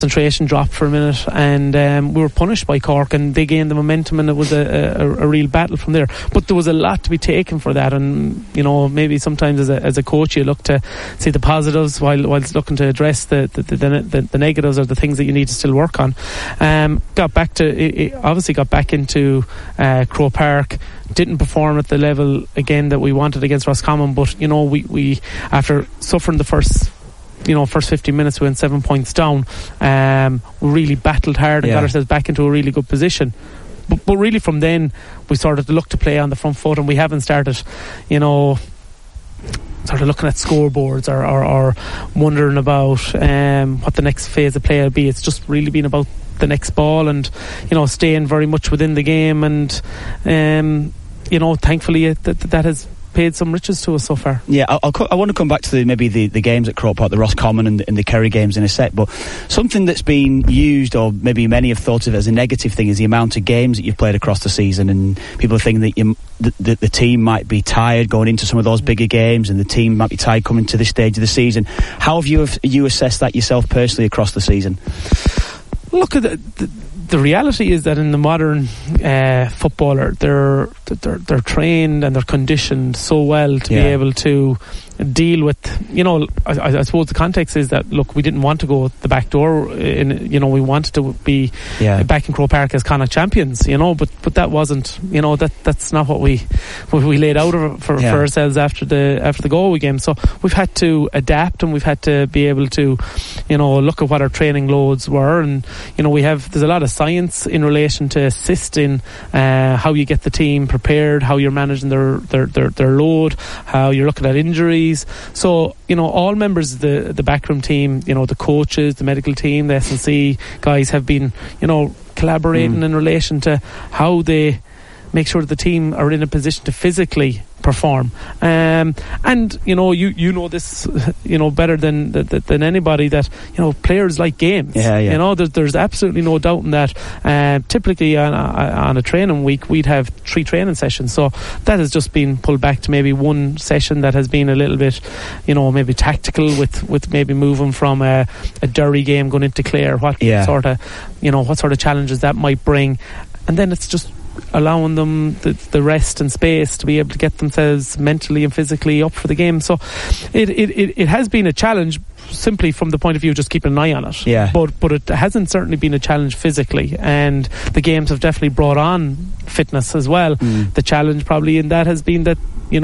concentration dropped for a minute, and we were punished by Cork, and they gained the momentum, and it was a real battle from there. But there was a lot to be taken for that, and maybe sometimes as a coach you look to see the positives whilst looking to address the negatives or the things that you need to still work on. Got back into Croke Park. Didn't perform at the level again that we wanted against Roscommon, but we after suffering the first 15 minutes, we went 7 points down. We really battled hard and got ourselves back into a really good position. But really from then, we started to look to play on the front foot, and we haven't started, sort of looking at scoreboards or wondering about what the next phase of play will be. It's just really been about the next ball and, staying very much within the game. And, thankfully that has paid some riches to us so far. Yeah, I want to come back to the games at Croke Park, the Roscommon and the Kerry games in a sec, but something that's been used, or maybe many have thought of as a negative thing, is the amount of games that you've played across the season, and people think that the team might be tired going into some of those bigger games, and the team might be tired coming to this stage of the season. How have you assessed that yourself personally across the season? Look, the reality is that in the modern footballer, they're trained and they're conditioned so well to be able to deal with, I suppose the context is that, look, we didn't want to go the back door, we wanted to be back in Croke Park as Connacht champions, but that wasn't, that's not what we laid out for ourselves after the Galway game. So we've had to adapt, and we've had to be able to, look at what our training loads were, and there's a lot of science in relation to assisting how you get the team prepared, how you're managing their load, how you're looking at injuries. So, all members of the backroom team, the coaches, the medical team, the S&C guys have been, collaborating in relation to how they make sure that the team are in a position to physically perform. And you know this better than anybody, that players like games. There's absolutely no doubt in that. Typically on a training week we'd have 3 training sessions, so that has just been pulled back to maybe one session that has been a little bit maybe tactical with maybe moving from a Derry game going into Clare, what sort of challenges that might bring, and then it's just allowing them the rest and space to be able to get themselves mentally and physically up for the game. So it has been a challenge, simply from the point of view of just keeping an eye on it. But it hasn't certainly been a challenge physically, and the games have definitely brought on fitness as well. The challenge probably in that has been that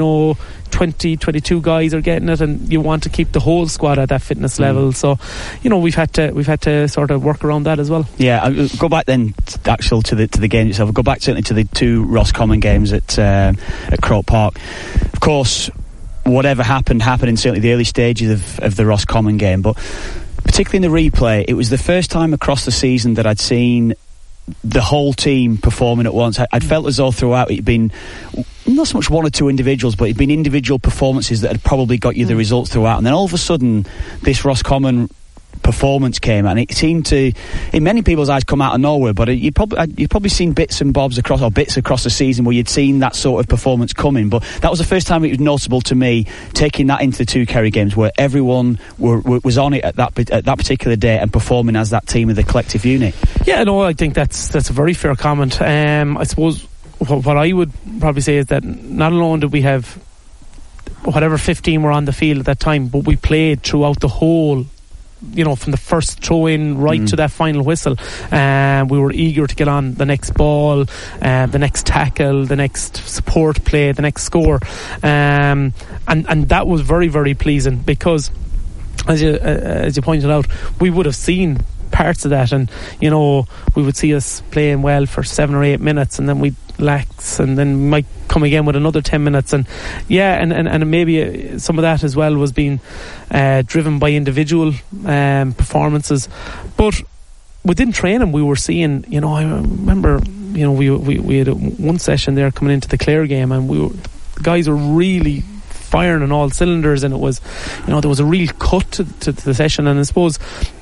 22 guys are getting it, and you want to keep the whole squad at that fitness level. So we've had to sort of work around that as well. I'll go back then to the game itself. I'll go back certainly to the 2 Roscommon games at Croke Park. Of course, whatever happened in certainly the early stages of the Roscommon game, but particularly in the replay, it was the first time across the season that I'd seen the whole team performing at once. I'd felt as though throughout it'd been not so much one or two individuals, but it'd been individual performances that had probably got you the results throughout, and then all of a sudden this Roscommon performance came, and it seemed to, in many people's eyes, come out of nowhere. But you'd probably seen bits across the season where you'd seen that sort of performance coming. But that was the first time it was noticeable to me, taking that into the 2 Kerry games, where everyone was on it at that particular day and performing as that team of the collective unit. I think that's a very fair comment. I suppose what I would probably say is that not alone did we have whatever 15 were on the field at that time, but we played throughout the whole, from the first throw in right to that final whistle. We were eager to get on the next ball, the next tackle, the next support play, the next score, and that was very, very pleasing, because as you pointed out, we would have seen parts of that, and we would see us playing well for 7 or 8 minutes, and then we'd lax, and then we might come again with another 10 minutes, and maybe some of that as well was being driven by individual performances. But within training we were seeing, I remember, we had one session there coming into the Clare game, and the guys were really firing on all cylinders, and it was, there was a real cut to the session. And I suppose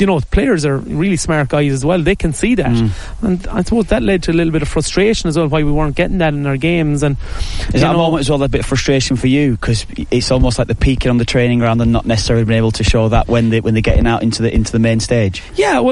players are really smart guys as well. They can see that, and I suppose that led to a little bit of frustration as well, why we weren't getting that in our games. And is that a moment as well, a bit of frustration for you, because it's almost like they're peaking on the training ground and not necessarily being able to show that when they're getting out into the main stage? Yeah, well,